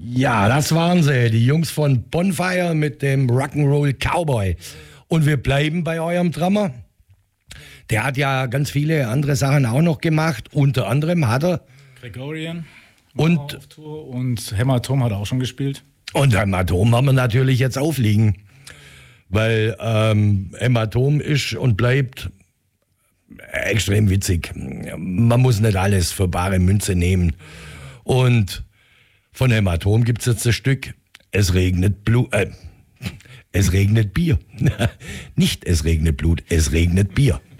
Ja, das waren sie, die Jungs von Bonfire mit dem Rock'n'Roll Cowboy. Und wir bleiben bei eurem Drummer. Der hat ja ganz viele andere Sachen auch noch gemacht. Unter anderem hat er... Gregorian und auf Tour und Hämatom hat er auch schon gespielt. Und Hämatom haben wir natürlich jetzt aufliegen. Weil Hämatom ist und bleibt extrem witzig. Man muss nicht alles für bare Münze nehmen. Und von Hämatom gibt es jetzt das Stück Es regnet Blut. Es regnet Bier. Nicht es regnet Blut, es regnet Bier.